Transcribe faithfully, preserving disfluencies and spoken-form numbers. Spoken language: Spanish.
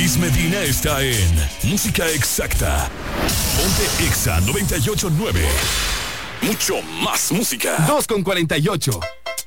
Luis Medina está en Música Exacta. Ponte Exa noventa y ocho punto nueve. Mucho más música. dos con cuarenta y ocho.